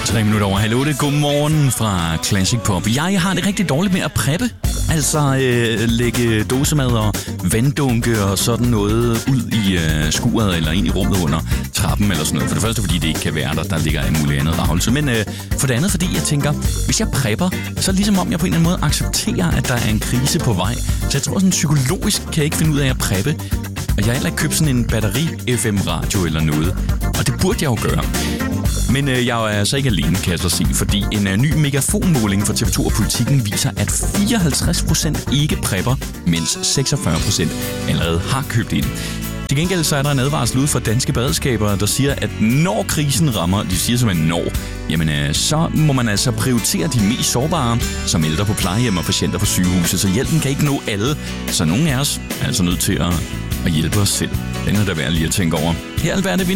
3 minutter over halv 8. Godmorgen fra Classic Pop. Jeg har det rigtig dårligt med at preppe. Altså lægge dåsemad og vanddunke og sådan noget ud i skuret eller ind i rummet under trappen eller sådan noget. For det første, fordi det ikke kan være der ligger en mulig andet ravelse. Men for det andet, fordi jeg tænker, hvis jeg prepper, så er det ligesom om jeg på en eller anden måde accepterer, at der er en krise på vej. Så jeg tror sådan psykologisk kan jeg ikke finde ud af at preppe. Og jeg har heller ikke købt sådan en batteri-FM-radio eller noget. Og det burde jeg jo gøre. Men jeg er altså ikke alene, kan jeg så sige, fordi en ny megafonmåling fra TV2 og Politikken viser, at 54% ikke prepper, mens 46% allerede har købt ind. Til gengæld så er der en advarsel ud fra danske beredskaber, der siger, at når krisen rammer, de siger simpelthen når, jamen så må man altså prioritere de mest sårbare, som ældre på plejehjem og patienter på sygehuse, så hjælpen kan ikke nå alle. Så nogle af os er altså nødt til at hjælpe os selv. Den er der værd lige at tænke over. Her er Albert